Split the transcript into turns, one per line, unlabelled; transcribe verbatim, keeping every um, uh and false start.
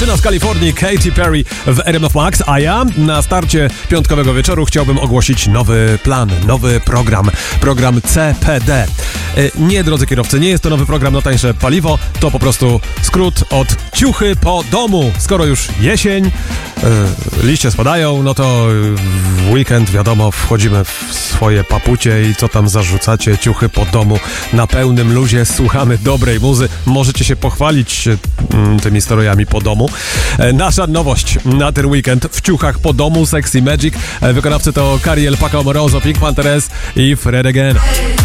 W Kalifornii Katy Perry w R M F Max, a ja na starcie piątkowego wieczoru chciałbym ogłosić nowy plan, nowy program, program C P D. Nie, drodzy kierowcy, nie jest to nowy program na tańsze paliwo, to po prostu skrót od ciuchy po domu. Skoro już jesień, liście spadają, no to w weekend, wiadomo, wchodzimy w swoje papucie i co tam zarzucacie, ciuchy po domu na pełnym luzie, słuchamy dobrej muzy, możecie się pochwalić tymi strojami po domu. Nasza nowość na ten weekend w ciuchach po domu, Sexy Magic. Wykonawcy to Cariel, Paco Amoroso, Pink Panthers i Fred Again.